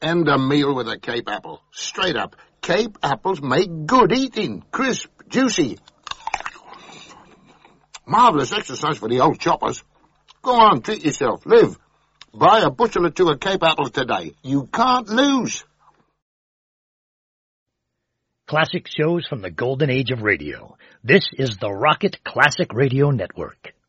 End a meal with a Cape apple. Straight up. Cape apples make good eating. Crisp, juicy. Marvellous exercise for the old choppers. Go on, treat yourself. Live. Buy a bushel or two of Cape apples today. You can't lose. Classic shows from the golden age of radio. This is the Rocket Classic Radio Network.